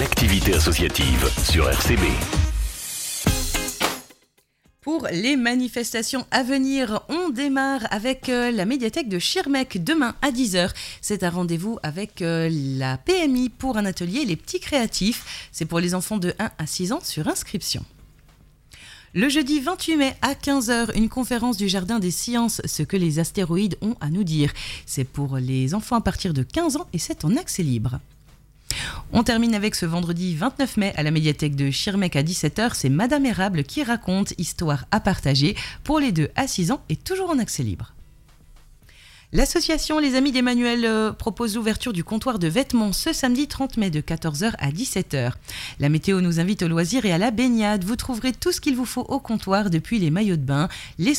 activités associatives sur RCB. Pour les manifestations à venir, on démarre avec la médiathèque de Schirmeck demain à 10h. C'est un rendez-vous avec la PMI pour un atelier Les Petits Créatifs. C'est pour les enfants de 1 à 6 ans sur inscription. Le jeudi 28 mai à 15h, une conférence du Jardin des Sciences, ce que les astéroïdes ont à nous dire. C'est pour les enfants à partir de 15 ans et c'est en accès libre. On termine avec ce vendredi 29 mai à la médiathèque de Schirmeck à 17h. C'est Madame Érable qui raconte Histoire à partager pour les 2 à 6 ans et toujours en accès libre. L'association Les Amis d'Emmanuel propose l'ouverture du comptoir de vêtements ce samedi 30 mai de 14h à 17h. La météo nous invite au loisir et à la baignade. Vous trouverez tout ce qu'il vous faut au comptoir, depuis les maillots de bain, les